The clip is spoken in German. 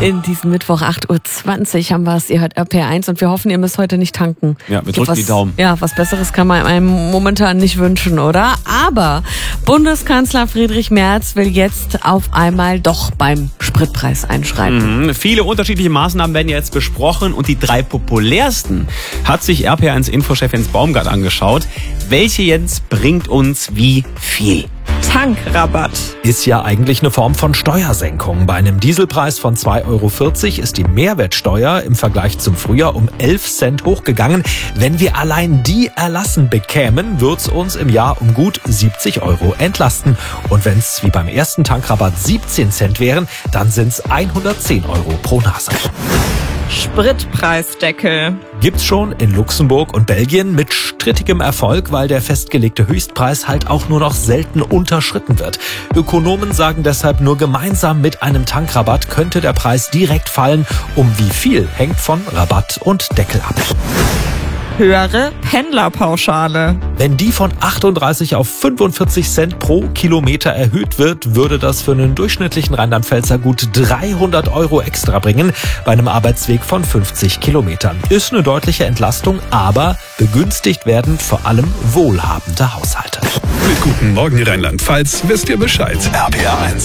In diesem Mittwoch 8.20 Uhr haben wir es. Ihr hört RPR1 und wir hoffen, ihr müsst heute nicht tanken. Ja, wir drücken die Daumen. Ja, was Besseres kann man einem momentan nicht wünschen, oder? Aber Bundeskanzler Friedrich Merz will jetzt auf einmal doch beim Spritpreis einschreiten. Viele unterschiedliche Maßnahmen werden jetzt besprochen und die 3 populärsten hat sich RPR1 Infochef Jens Baumgart angeschaut. Welche, Jens, bringt uns wie viel? Tankrabatt. Ist ja eigentlich eine Form von Steuersenkung. Bei einem Dieselpreis von 2,40 € ist die Mehrwertsteuer im Vergleich zum Frühjahr um 11 Cent hochgegangen. Wenn wir allein die erlassen bekämen, wird's uns im Jahr um gut 70 € entlasten. Und wenn's wie beim ersten Tankrabatt 17 Cent wären, dann sind's 110 € pro Nase. Spritpreisdeckel. Gibt's schon in Luxemburg und Belgien mit strittigem Erfolg, weil der festgelegte Höchstpreis halt auch nur noch selten unterschritten wird. Ökonomen sagen deshalb, nur gemeinsam mit einem Tankrabatt könnte der Preis direkt fallen. Um wie viel hängt von Rabatt und Deckel ab. Höhere Pendlerpauschale. Wenn die von 38 auf 45 Cent pro Kilometer erhöht wird, würde das für einen durchschnittlichen Rheinland-Pfälzer gut 300 € extra bringen, bei einem Arbeitsweg von 50 Kilometern. Ist eine deutliche Entlastung, aber begünstigt werden vor allem wohlhabende Haushalte. Mit Guten Morgen Rheinland-Pfalz wisst ihr Bescheid. RPR1.